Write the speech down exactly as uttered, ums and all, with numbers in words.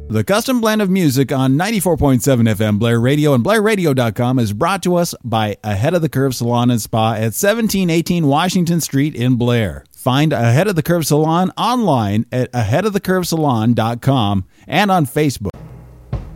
The Custom Blend of Music on ninety-four point seven F M Blair Radio and Blair Radio dot com is brought to us by Ahead of the Curve Salon and Spa at seventeen eighteen Washington Street in Blair. Find Ahead of the Curve Salon online at ahead of the curve salon dot com and on Facebook.